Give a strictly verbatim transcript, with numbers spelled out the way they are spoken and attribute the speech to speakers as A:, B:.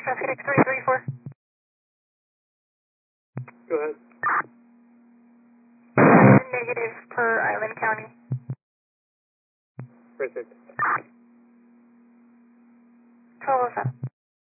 A: Traffic three three four.
B: Go ahead.
A: Negative per Island County.
B: Perfect.
A: twelve oh seven.